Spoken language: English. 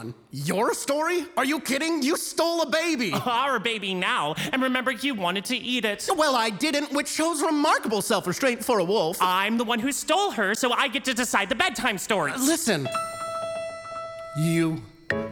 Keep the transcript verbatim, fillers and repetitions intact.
on. Your story? Are you kidding? You stole a baby. Our baby now. And remember, you wanted to eat it. Well, I didn't, which shows remarkable self-restraint for a wolf. I'm the one who stole her, so I get to decide the bedtime stories. Listen. You